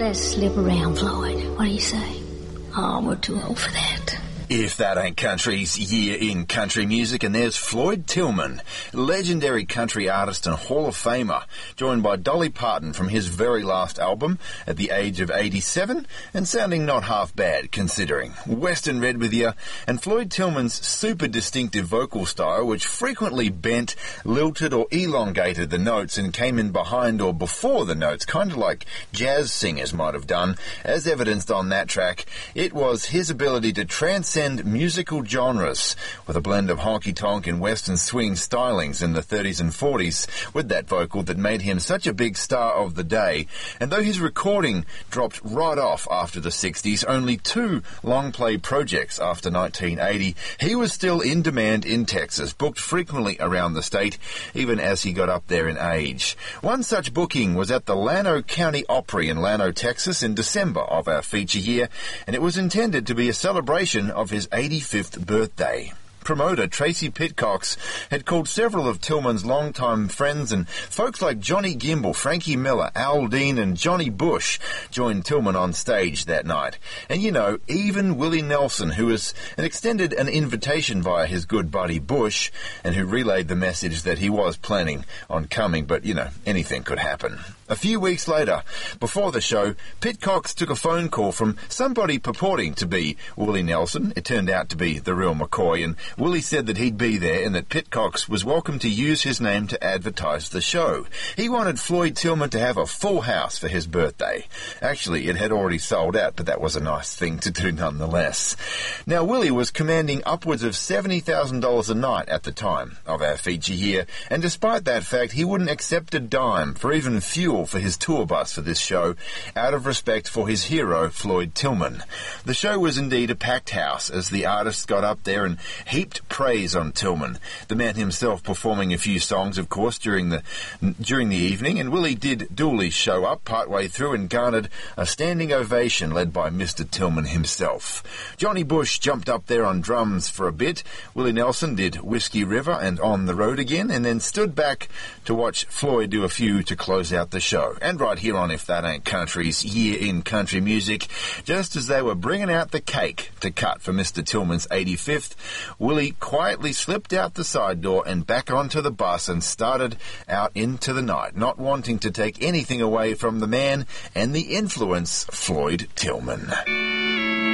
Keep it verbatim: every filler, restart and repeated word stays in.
let's slip around, Floyd. What do you say? Oh, we're too old for that. If that ain't country's year in country music, and there's Floyd Tillman, legendary country artist and Hall of Famer, joined by Dolly Parton from his very last album at the age of eighty-seven, and sounding not half bad considering. Western Red with you, and Floyd Tillman's super distinctive vocal style, which frequently bent, lilted or elongated the notes and came in behind or before the notes, kind of like jazz singers might have done, as evidenced on that track. It was his ability to transcend musical genres with a blend of honky-tonk and western swing stylings in the thirties and forties with that vocal that made him such a big star of the day. And though his recording dropped right off after the sixties, only two long-play projects after nineteen eighty, he was still in demand in Texas, booked frequently around the state, even as he got up there in age. One such booking was at the Llano County Opry in Llano, Texas in December of our feature year, and it was intended to be a celebration of his eighty-fifth birthday. Promoter Tracy Pitcox had called several of Tillman's longtime friends, and folks like Johnny Gimble, Frankie Miller, Al Dean and Johnny Bush joined Tillman on stage that night. And you know, even Willie Nelson, who was and extended an invitation via his good buddy Bush, and who relayed the message that he was planning on coming, but you know, anything could happen. A few weeks later, before the show, Pitcox took a phone call from somebody purporting to be Willie Nelson. It turned out to be the real McCoy, and Willie said that he'd be there and that Pitcox was welcome to use his name to advertise the show. He wanted Floyd Tillman to have a full house for his birthday. Actually, it had already sold out, but that was a nice thing to do nonetheless. Now, Willie was commanding upwards of seventy thousand dollars a night at the time of our feature here, and despite that fact, he wouldn't accept a dime for even fuel for his tour bus for this show, out of respect for his hero, Floyd Tillman. The show was indeed a packed house as the artists got up there and heaped praise on Tillman, the man himself performing a few songs, of course, during the during the evening, and Willie did duly show up partway through and garnered a standing ovation led by Mister Tillman himself. Johnny Bush jumped up there on drums for a bit. Willie Nelson did Whiskey River and On the Road Again, and then stood back to watch Floyd do a few to close out the show. And right here on If That Ain't Country's Year in Country Music, just as they were bringing out the cake to cut for Mister Tillman's eighty-fifth, Willie quietly slipped out the side door and back onto the bus and started out into the night, not wanting to take anything away from the man and the influence, Floyd Tillman.